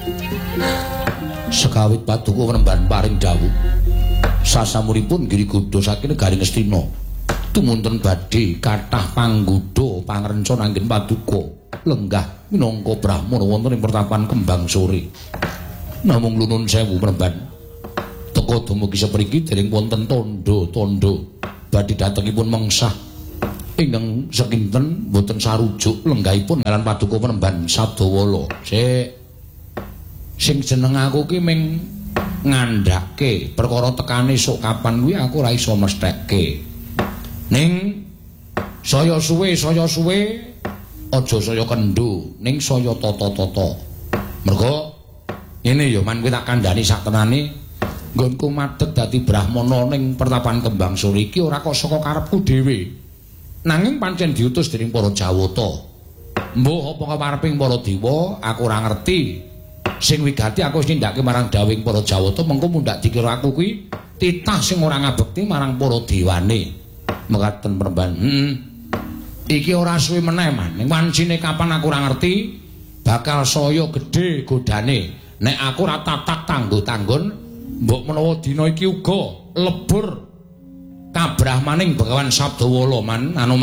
Sekawit paduka penemban paring dawuh sasamuripun Girigudha saking negari Ngastina tumunten badhe kathah panggodha pangrencana anggen paduka lenggah minangka brahmana wonten ing pertapan Kembang Sore. Namung lunun sewu penemban teka dumugi sapriki dereng wonten tandha-tandha badhe datengipun mengsah ingkang sekinten boten sarujuk lenggahipun ngaran paduka penemban Sabdawala. Sing jeneng aku ki ming ngandhake perkara tekane sok kapan kuwi aku ora iso mesthekke. Ning saya suwe aja saya kendho ning saya tata-tata. Merga ngene ya man kuwi tak kandhani sak tenane nggonku madeg dadi brahmana ning pertapan Kembang Sore iki ora kok saka karepku dhewe. Nanging pancen diutus dening para Jawata. Mbah apa kareping para dewa aku ora ngerti. Sing wigati aku wis nindakake marang dawing para Jawata mengko mundhak dikira aku kuwi titah sing ora ngabekti marang para dewane. Mekaten penemban. Iki ora suwe meneh man. Ning wancine kapan aku ora ngerti bakal saya gedhe godane. Nek aku ora tatak tanggo-tanggon mbok menawa dina iki uga lebur kabrahmaning Begawan Sabdawala man anu